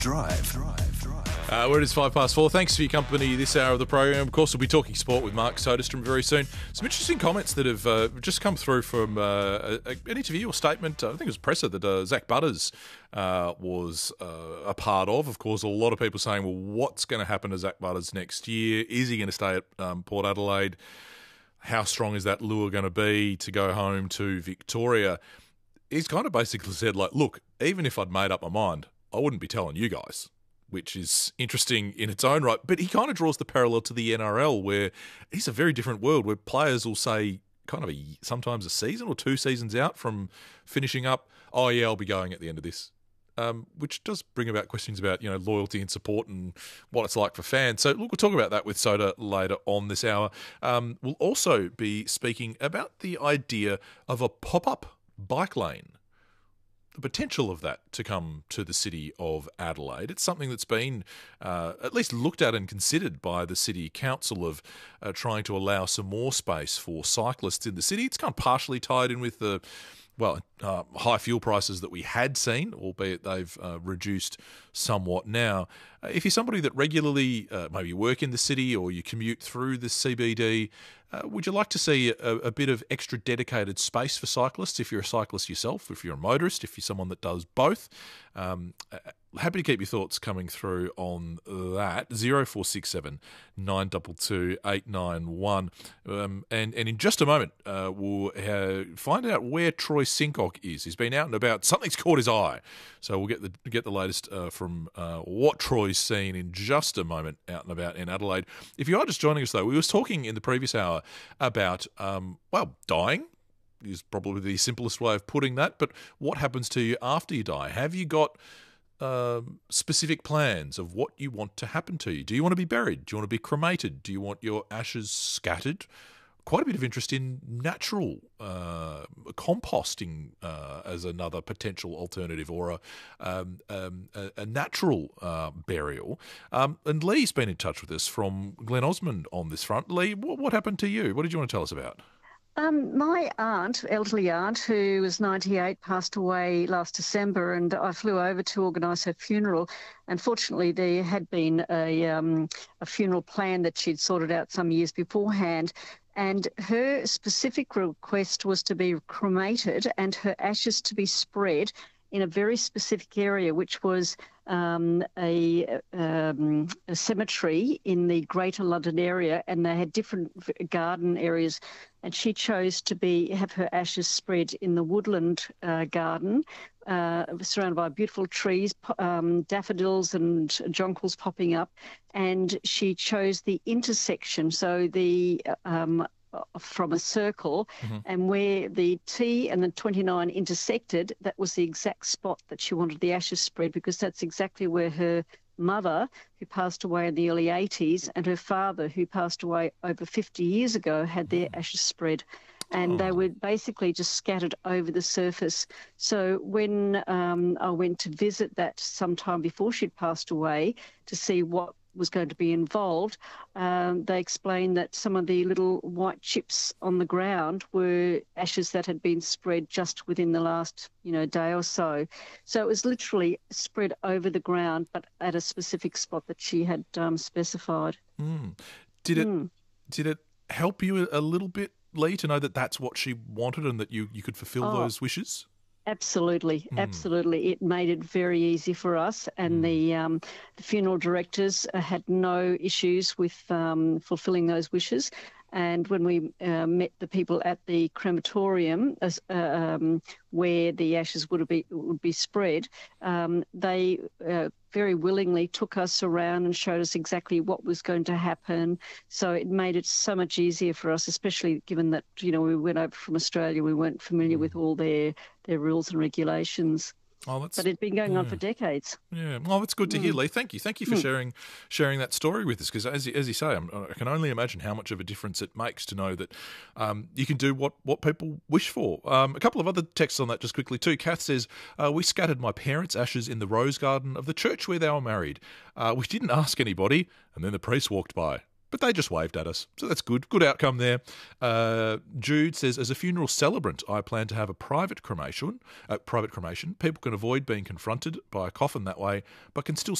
Drive. Where it is 4:05. Thanks for your company this hour of the program. Of course, we'll be talking sport with Mark Soderstrom very soon. Some interesting comments that have just come through from an interview or statement, I think it was presser, that Zach Butters was a part of. Of course, a lot of people saying, well, what's going to happen to Zach Butters next year? Is he going to stay at Port Adelaide? How strong is that lure going to be to go home to Victoria? He's kind of basically said, like, look, even if I'd made up my mind, I wouldn't be telling you guys, which is interesting in its own right. But he kind of draws the parallel to the NRL, where it's a very different world, where players will say kind of sometimes a season or 2 seasons out from finishing up, oh, yeah, I'll be going at the end of this, which does bring about questions about, loyalty and support and what it's like for fans. So, look, we'll talk about that with Soda later on this hour. We'll also be speaking about the idea of a pop-up bike lane. The potential of that to come to the city of Adelaide. It's something that's been at least looked at and considered by the City Council of trying to allow some more space for cyclists in the city. It's kind of partially tied in with the high fuel prices that we had seen, albeit they've reduced somewhat now. If you're somebody that regularly maybe you work in the city or you commute through the CBD, would you like to see a bit of extra dedicated space for cyclists? If you're a cyclist yourself, if you're a motorist, if you're someone that does both, happy to keep your thoughts coming through on that. 0467 922 891. And in just a moment, we'll find out where Troy Sincock is. He's been out and about. Something's caught his eye. So we'll get the latest from what Troy's seen in just a moment out and about in Adelaide. If you are just joining us, though, we was talking in the previous hour about, dying is probably the simplest way of putting that. But what happens to you after you die? Have you got specific plans of what you want to happen to you? Do you want to be buried? Do you want to be cremated? Do you want your ashes scattered? Quite a bit of interest in natural composting as another potential alternative, or a natural burial. And Lee's been in touch with us from Glen Osmond on this front. Lee, what happened to you? What did you want to tell us about? My aunt, elderly aunt, who was 98, passed away last December, and I flew over to organise her funeral. Unfortunately, there had been a funeral plan that she'd sorted out some years beforehand, and her specific request was to be cremated and her ashes to be spread in a very specific area, which was a cemetery in the Greater London area, and they had different garden areas. And she chose to have her ashes spread in the woodland garden, surrounded by beautiful trees, daffodils and jonquils popping up. And she chose the intersection, so from a circle, and where the T and the 29 intersected, that was the exact spot that she wanted the ashes spread, because that's exactly where her mother, who passed away in the early 80s, and her father, who passed away over 50 years ago, had their ashes spread. And they were basically just scattered over the surface. So when I went to visit that sometime before she'd passed away to see what was going to be involved, they explained that some of the little white chips on the ground were ashes that had been spread just within the last, day or so. So it was literally spread over the ground, but at a specific spot that she had specified. Did it help you a little bit, Lee, to know that that's what she wanted and that you could fulfil those wishes? Absolutely. It made it very easy for us, and the funeral directors had no issues with fulfilling those wishes. And when we met the people at the crematorium, where the ashes would be spread, they very willingly took us around and showed us exactly what was going to happen. So it made it so much easier for us, especially given that, we went over from Australia. We weren't familiar with all their rules and regulations. But it'd been going on for decades. Yeah, well, that's good to hear, Lee. Thank you for sharing that story with us, because as you say, I can only imagine how much of a difference it makes to know that you can do what people wish for. A couple of other texts on that just quickly too. Kath says, we scattered my parents' ashes in the rose garden of the church where they were married. We didn't ask anybody, and then the priest walked by. But they just waved at us. So that's good. Good outcome there. Jude says, as a funeral celebrant, I plan to have a private cremation. People can avoid being confronted by a coffin that way, but can still